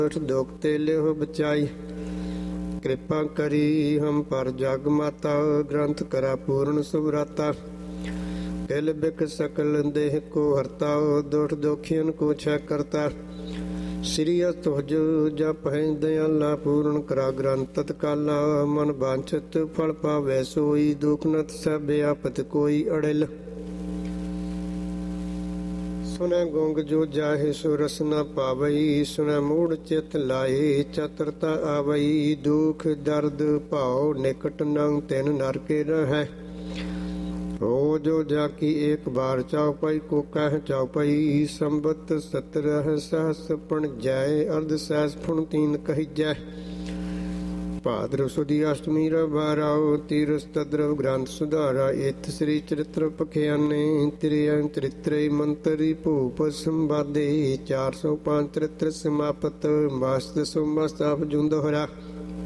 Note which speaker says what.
Speaker 1: दुख ते लिहो बचाई। कृपा करी हम पर जग माता, ग्रंथ करा पूर्ण सुभराता। किल बिक सकल देह को हरता, दुख दोखियन को छह करता। श्री तुझ जप है दयाला, पूर्ण करा ग्रंथ तत्काला। मन वांछित फल पावै सोई, दुख नत सब आपत कोई अड़िल। सुनै गुंग जो जाहे सो रस न पावई, सुनै मूढ़ चित लाए चतुरता आवई। दुख दर्द भाव निकट नंग तिन नरके रहै। हो जो जाकी एक बार चौपाई को कह चौपाई। संबत सत्रह सहस पण जय, अर्ध सहस फुण तीन कही जय। भाद्र सुदी अष्टमी रबाराओ, तीरस तद्रव ग्रंथ सुधारा। इत श्री चरित्र पखियाने, त्रिय चरित्र मंत्री भूप संवादे। 405 चरित्र समापत, मस्त सुमस्त आप जुन दोहरा।